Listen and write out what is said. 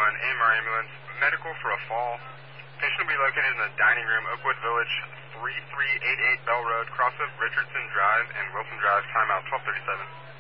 AMR ambulance, medical for a fall. Patient will be located in the dining room, Oakwood Village, 3388 Bell Road, cross of Richardson Drive and Wilson Drive, timeout 12:37.